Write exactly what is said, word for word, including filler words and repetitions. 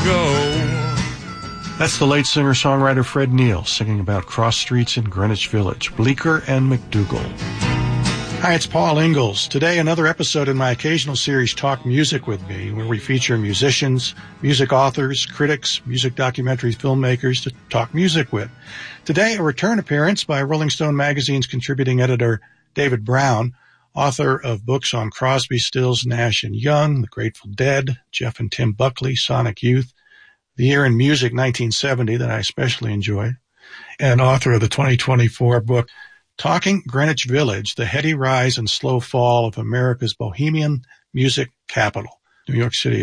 go. That's the late singer-songwriter Fred Neil singing about cross streets in Greenwich Village, Bleecker and McDougal. Hi, it's Paul Ingalls. Today, another episode in my occasional series, Talk Music With Me, where we feature musicians, music authors, critics, music documentary filmmakers to talk music with. Today, a return appearance by Rolling Stone magazine's contributing editor David Brown, author of books on Crosby, Stills, Nash and Young, The Grateful Dead, Jeff and Tim Buckley, Sonic Youth, The Year in Music nineteen seventy that I especially enjoyed, and author of the twenty twenty-four book Talking Greenwich Village, The Heady Rise and Slow Fall of America's Bohemian Music Capital, New York City,